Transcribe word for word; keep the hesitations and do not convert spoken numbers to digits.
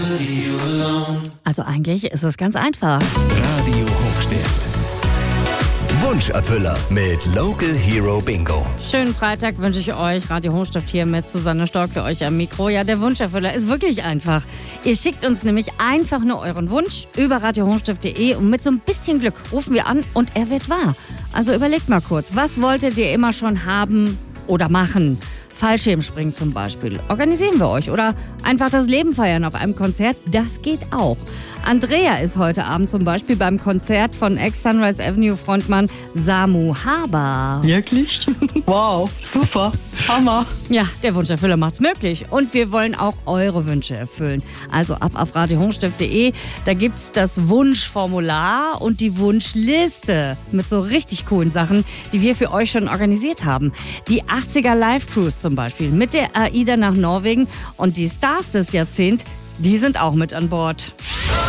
Also eigentlich ist es ganz einfach. Radio Hochstift. Wunscherfüller mit Local Hero Bingo. Schönen Freitag wünsche ich euch. Radio Hochstift hier mit Susanne Stork für euch am Mikro. Ja, der Wunscherfüller ist wirklich einfach. Ihr schickt uns nämlich einfach nur euren Wunsch über radio hochstift punkt de und mit so ein bisschen Glück rufen wir an und er wird wahr. Also überlegt mal kurz, was wolltet ihr immer schon haben oder machen? Fallschirmspringen zum Beispiel. Organisieren wir euch. Oder einfach das Leben feiern auf einem Konzert. Das geht auch. Andrea ist heute Abend zum Beispiel beim Konzert von Ex-Sunrise Avenue Frontmann Samu Haber. Wirklich? Wow, super, Hammer. Ja, der Wunscherfüller macht's möglich. Und wir wollen auch eure Wünsche erfüllen. Also ab auf radio hochstift punkt de. Da gibt's das Wunschformular und die Wunschliste mit so richtig coolen Sachen, die wir für euch schon organisiert haben. Die achtziger Live-Cruise zum Beispiel mit der AIDA nach Norwegen und die Stars des Jahrzehnts, die sind auch mit an Bord.